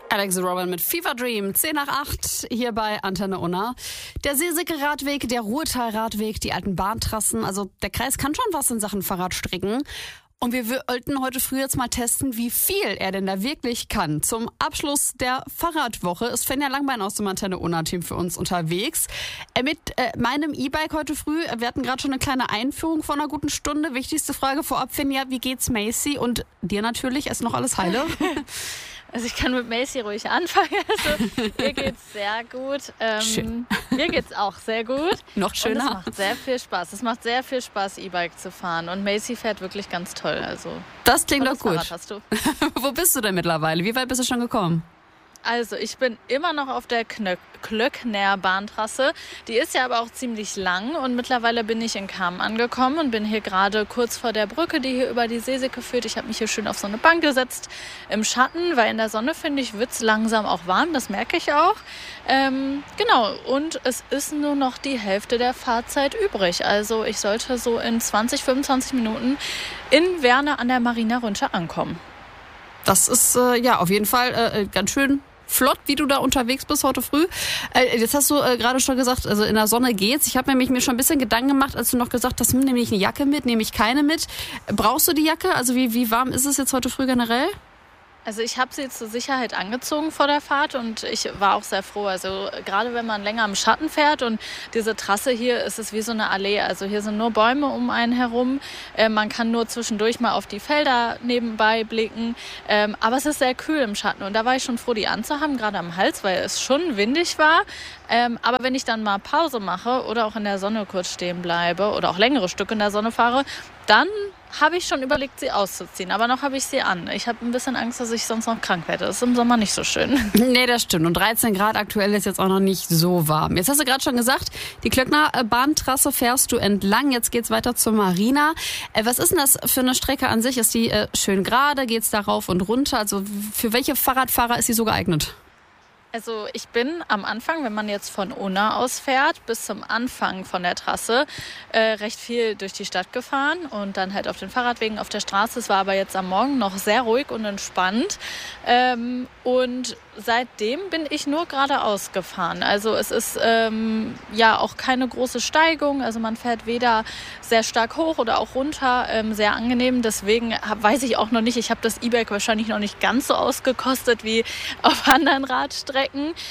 Alex Robin mit Fever Dream, 10 nach 8 hier bei Antenne Unna. Der Seesäcke-Radweg, der Ruhrtal-Radweg, die alten Bahntrassen, also der Kreis kann schon was in Sachen Fahrradstrecken. Und wir wollten heute früh jetzt mal testen, wie viel er denn da wirklich kann. Zum Abschluss der Fahrradwoche ist Fenja Langbein aus dem Antenne Unna-Team für uns unterwegs. Mit meinem E-Bike heute früh, wir hatten gerade schon eine kleine Einführung von einer guten Stunde. Wichtigste Frage vorab, Fenja, wie geht's Macy? Und dir natürlich, ist noch alles heile? Also ich kann mit Macy ruhig anfangen. Also mir geht's sehr gut. Schön. Mir geht's auch sehr gut. Noch schöner. Und es macht sehr viel Spaß. Es macht sehr viel Spaß, E-Bike zu fahren. Und Macy fährt wirklich ganz toll. Also das klingt doch gut. Fahrrad hast du. Wo bist du denn mittlerweile? Wie weit bist du schon gekommen? Also ich bin immer noch auf der Klöckner Bahntrasse. Die ist ja aber auch ziemlich lang und mittlerweile bin ich in Kamen angekommen und bin hier gerade kurz vor der Brücke, die hier über die Seesäcke führt. Ich habe mich hier schön auf so eine Bank gesetzt im Schatten, weil in der Sonne, finde ich, wird es langsam auch warm. Das merke ich auch. Genau, und es ist nur noch die Hälfte der Fahrzeit übrig. Also ich sollte so in 20, 25 Minuten in Werne an der Marina Rünsche ankommen. Das ist ja auf jeden Fall ganz schön flott, wie du da unterwegs bist heute früh. Jetzt hast du gerade schon gesagt, also in der Sonne geht's. Ich habe mir schon ein bisschen Gedanken gemacht, als du noch gesagt hast, nehme ich eine Jacke mit, nehme ich keine mit. Brauchst du die Jacke? Also wie warm ist es jetzt heute früh generell? Also ich habe sie zur Sicherheit angezogen vor der Fahrt und ich war auch sehr froh. Also gerade wenn man länger im Schatten fährt und diese Trasse hier ist es wie so eine Allee. Also hier sind nur Bäume um einen herum. Man kann nur zwischendurch mal auf die Felder nebenbei blicken. Aber es ist sehr kühl im Schatten und da war ich schon froh, die anzuhaben, gerade am Hals, weil es schon windig war. Aber wenn ich dann mal Pause mache oder auch in der Sonne kurz stehen bleibe oder auch längere Stücke in der Sonne fahre, dann habe ich schon überlegt, sie auszuziehen. Aber noch habe ich sie an. Ich habe ein bisschen Angst, dass ich sonst noch krank werde. Das ist im Sommer nicht so schön. Nee, das stimmt. Und 13 Grad aktuell ist jetzt auch noch nicht so warm. Jetzt hast du gerade schon gesagt, die Klöckner Bahntrasse fährst du entlang. Jetzt geht's weiter zur Marina. Was ist denn das für eine Strecke an sich? Ist die schön gerade? Geht's da rauf und runter? Also für welche Fahrradfahrer ist sie so geeignet? Also ich bin am Anfang, wenn man jetzt von Unna aus fährt, bis zum Anfang von der Trasse recht viel durch die Stadt gefahren und dann halt auf den Fahrradwegen auf der Straße. Es war aber jetzt am Morgen noch sehr ruhig und entspannt und seitdem bin ich nur geradeaus gefahren. Also es ist ja auch keine große Steigung, also man fährt weder sehr stark hoch oder auch runter, sehr angenehm. Deswegen weiß ich auch noch nicht, ich habe das E-Bike wahrscheinlich noch nicht ganz so ausgekostet wie auf anderen Radstrecken.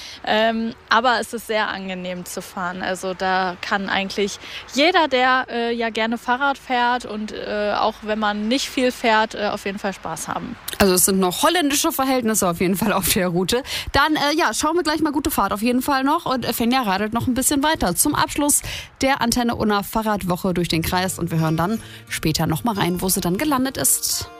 Aber es ist sehr angenehm zu fahren. Also da kann eigentlich jeder, der ja gerne Fahrrad fährt und auch wenn man nicht viel fährt, auf jeden Fall Spaß haben. Also es sind noch holländische Verhältnisse auf jeden Fall auf der Route. Dann ja, schauen wir gleich mal, gute Fahrt auf jeden Fall noch. Und Fenja radelt noch ein bisschen weiter zum Abschluss der Antenne Unna Fahrradwoche durch den Kreis. Und wir hören dann später noch mal rein, wo sie dann gelandet ist.